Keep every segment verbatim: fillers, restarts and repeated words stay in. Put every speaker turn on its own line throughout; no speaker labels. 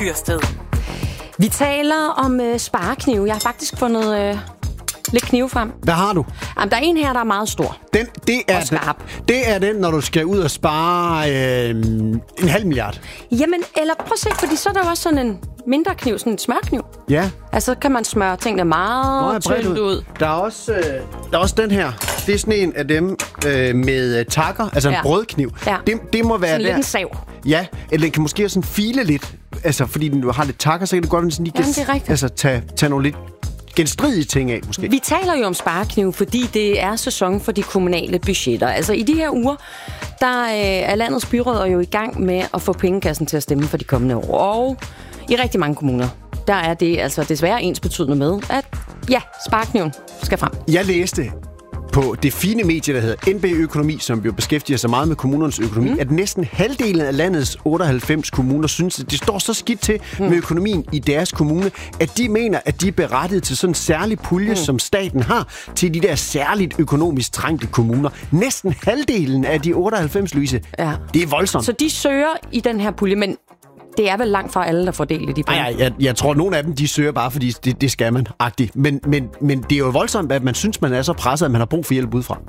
Hyrsted.
Vi taler om øh, spareknive. Jeg har faktisk fundet øh, lidt knive frem.
Hvad har du?
Jamen, der er en her, der er meget stor.
Den, det, er
og skarp.
Den, det er den, når du skal ud og spare øh, en halv milliard.
Jamen, eller prøv at se, fordi så er der jo også sådan en mindre kniv, sådan en smørkniv.
Ja.
Altså, kan man smøre tingene meget tyndt ud. ud.
Der er, også, øh, der er også den her. Det er sådan en af dem øh, med øh, takker, altså en
ja.
brødkniv.
Ja.
Det, det må være
sådan
der.
lidt en sav.
Ja, eller den kan måske sådan file lidt. Altså, fordi den har lidt takker, så kan det godt sådan lige
Jamen, det er rigtigt.
altså, tage, tage nogle lidt genstridige ting af, måske.
Vi taler jo om sparekniv, fordi det er sæson for de kommunale budgetter. Altså i de her uger, der øh, er landets byråder jo i gang med at få pengekassen til at stemme for de kommende år. Og i rigtig mange kommuner, der er det altså desværre ensbetydende med, at ja, sparekniven skal frem.
Jeg læste på det fine medie, der hedder N B Økonomi, som jo beskæftiger sig meget med kommunernes økonomi, mm. at næsten halvdelen af landets otteoghalvfems kommuner synes, at det står så skidt til mm. med økonomien i deres kommune, at de mener, at de er berettiget til sådan en særlig pulje, mm. som staten har til de der særligt økonomisk trængte kommuner. Næsten halvdelen af de otteoghalvfems, Louise.
Ja.
Det er voldsomt.
Så de søger i den her pulje, men det er vel langt fra alle, der får del i de penge.
Nej, jeg, jeg tror, at nogle af dem, de søger bare, fordi det, det skal man-agtigt. Men, men, men det er jo voldsomt, at man synes, man er så presset, at man har brug for hjælp udefra.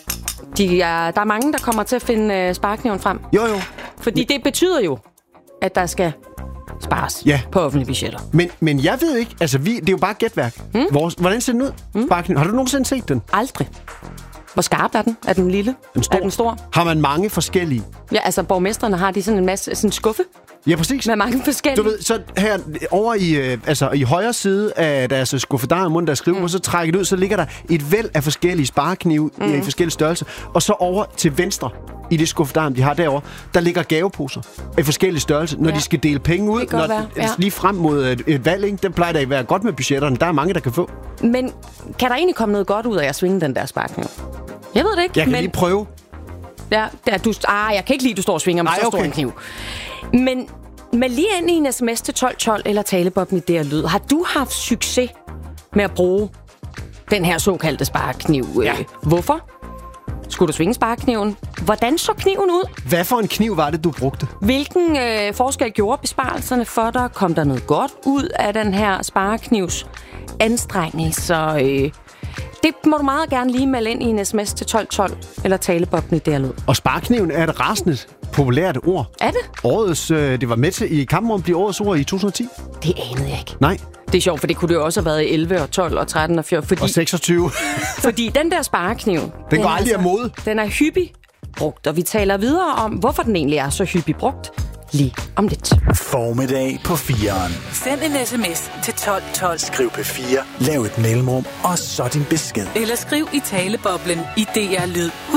De er, der er mange, der kommer til at finde øh, sparekniven frem.
Jo, jo.
Fordi det betyder jo, at der skal spares
ja.
på offentlige budgetter.
Men, men jeg ved ikke, altså vi, det er jo bare gætværk. Hmm? Vores, hvordan ser den ud? Hmm? Sparekniv. Har du nogensinde set den?
Aldrig. Hvor skarp er den? Er den lille?
Den stor.
Er den stor?
Har man mange forskellige?
Ja, altså borgmestrene har de sådan en masse sådan en skuffe.
Ja, præcis.
Med mange forskellige.
Du ved, så her over i, øh, altså, i højre side af deres skuffe, der er munden, der skriver, mm. og så trækker det ud, så ligger der et væld af forskellige spareknive mm. i forskellige størrelser. Og så over til venstre i det skuffedarm, de har derovre, der ligger gaveposer af forskellige størrelser, når ja. de skal dele penge ud. Når, ja. Lige frem mod et, et valg, ikke? Den plejer da at være godt med budgetterne. Der er mange, der kan få.
Men kan der egentlig komme noget godt ud af at svinge den der sparekniv? Jeg ved det ikke.
Jeg kan
men...
lige prøve.
Ja, der, du, ah, jeg kan ikke lide, at du står og svinger med så stor en kniv. Men med lige ind i en sms til tolv tolv eller talebobben i det her lyd, har du haft succes med at bruge den her såkaldte sparekniv?
Ja.
Hvorfor? Skulle du svinge sparekniven? Hvordan så kniven ud?
Hvad for en kniv var det, du brugte? Hvilken
øh, forskel gjorde besparelserne for dig? Kom der noget godt ud af den her spareknivs anstrengelser? Øh, det må du meget gerne lige melde ind i en sms til tolv tolv eller talebobben i det her lyd.
Og sparekniven er et rasende populært ord.
Er det?
Årets, øh, det var med til i kampen om at blive årets ord i to tusind og ti.
Det anede jeg ikke.
Nej.
Det er sjovt, for det kunne det jo også have været i elleve og tolv og tretten og fjorten. Fordi,
og seksogtyve.
fordi den der sparekniv... Den,
den går aldrig
altså,
af mode.
Den er hyppig brugt, og vi taler videre om, hvorfor den egentlig er så hyppig brugt lige om lidt.
Formiddag på fireren.
Send en sms til tolv tolv.
Skriv P fire, lav et mellemrum, og så din besked.
Eller skriv i taleboblen i D R Lyd.